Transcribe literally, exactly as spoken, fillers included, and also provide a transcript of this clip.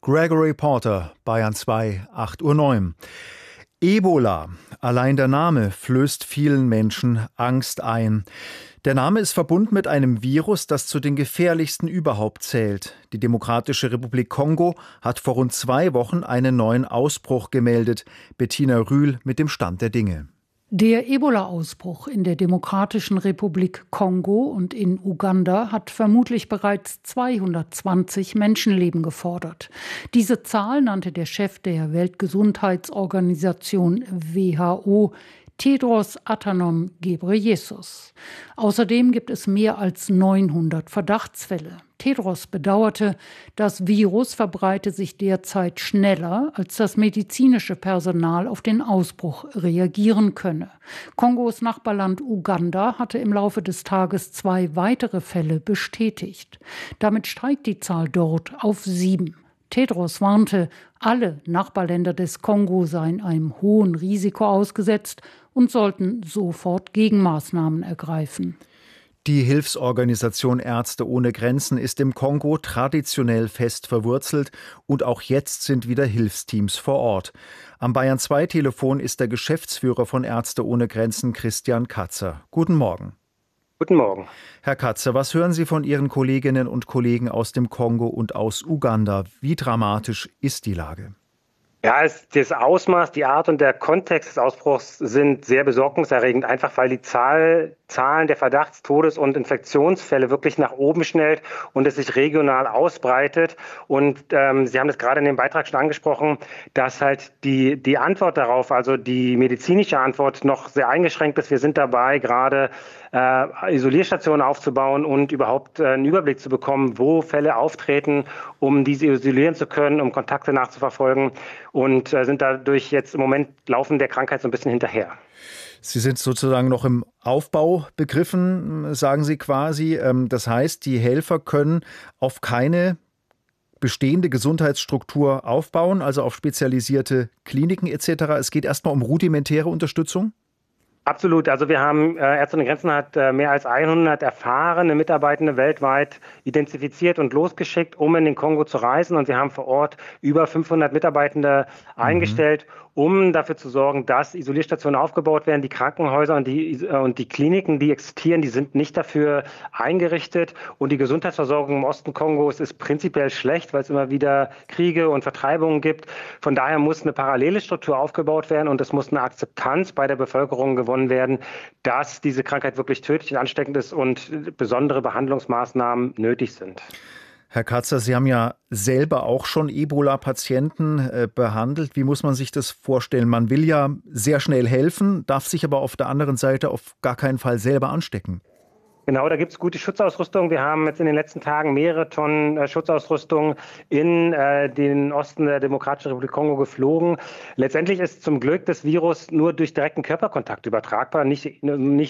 Gregory Porter, Bayern zwei, acht Uhr neun. Ebola, allein der Name flößt vielen Menschen Angst ein. Der Name ist verbunden mit einem Virus, das zu den gefährlichsten überhaupt zählt. Die Demokratische Republik Kongo hat vor rund zwei Wochen einen neuen Ausbruch gemeldet. Bettina Rühl mit dem Stand der Dinge. Der Ebola-Ausbruch in der Demokratischen Republik Kongo und in Uganda hat vermutlich bereits zweihundertzwanzig Menschenleben gefordert. Diese Zahl nannte der Chef der Weltgesundheitsorganisation W H O, Tedros Adhanom Ghebreyesus. Außerdem gibt es mehr als neunhundert Verdachtsfälle. Tedros bedauerte, das Virus verbreite sich derzeit schneller, als das medizinische Personal auf den Ausbruch reagieren könne. Kongos Nachbarland Uganda hatte im Laufe des Tages zwei weitere Fälle bestätigt. Damit steigt die Zahl dort auf sieben. Tedros warnte, alle Nachbarländer des Kongo seien einem hohen Risiko ausgesetzt und sollten sofort Gegenmaßnahmen ergreifen. Die Hilfsorganisation Ärzte ohne Grenzen ist im Kongo traditionell fest verwurzelt und auch jetzt sind wieder Hilfsteams vor Ort. Am Bayern zwei Telefon ist der Geschäftsführer von Ärzte ohne Grenzen, Christian Katzer. Guten Morgen. Guten Morgen. Herr Katzer, was hören Sie von Ihren Kolleginnen und Kollegen aus dem Kongo und aus Uganda? Wie dramatisch ist die Lage? Ja, es, das Ausmaß, die Art und der Kontext des Ausbruchs sind sehr besorgniserregend, einfach weil die Zahl, Zahlen der Verdachts-, Todes- und Infektionsfälle wirklich nach oben schnellt und es sich regional ausbreitet. Und ähm, Sie haben das gerade in dem Beitrag schon angesprochen, dass halt die, die Antwort darauf, also die medizinische Antwort, noch sehr eingeschränkt ist. Wir sind dabei, gerade äh, Isolierstationen aufzubauen und überhaupt äh, einen Überblick zu bekommen, wo Fälle auftreten, um diese isolieren zu können, um Kontakte nachzuverfolgen. Und äh, sind dadurch jetzt im Moment laufen der Krankheit so ein bisschen hinterher. Sie sind sozusagen noch im Aufbau begriffen, sagen Sie quasi. Das heißt, die Helfer können auf keine bestehende Gesundheitsstruktur aufbauen, also auf spezialisierte Kliniken et cetera. Es geht erstmal um rudimentäre Unterstützung? Absolut. Also wir haben, äh, Ärzte ohne Grenzen hat äh, mehr als hundert erfahrene Mitarbeitende weltweit identifiziert und losgeschickt, um in den Kongo zu reisen. Und wir haben vor Ort über fünfhundert Mitarbeitende mhm. eingestellt, um dafür zu sorgen, dass Isolierstationen aufgebaut werden. Die Krankenhäuser und die, äh, und die Kliniken, die existieren, die sind nicht dafür eingerichtet. Und die Gesundheitsversorgung im Osten Kongos ist prinzipiell schlecht, weil es immer wieder Kriege und Vertreibungen gibt. Von daher muss eine parallele Struktur aufgebaut werden und es muss eine Akzeptanz bei der Bevölkerung gewonnen werden, dass diese Krankheit wirklich tödlich und ansteckend ist und besondere Behandlungsmaßnahmen nötig sind. Herr Katzer, Sie haben ja selber auch schon Ebola-Patienten äh, behandelt. Wie muss man sich das vorstellen? Man will ja sehr schnell helfen, darf sich aber auf der anderen Seite auf gar keinen Fall selber anstecken. Genau, da gibt es gute Schutzausrüstung. Wir haben jetzt in den letzten Tagen mehrere Tonnen äh, Schutzausrüstung in äh, den Osten der Demokratischen Republik Kongo geflogen. Letztendlich ist zum Glück das Virus nur durch direkten Körperkontakt übertragbar, nicht, nicht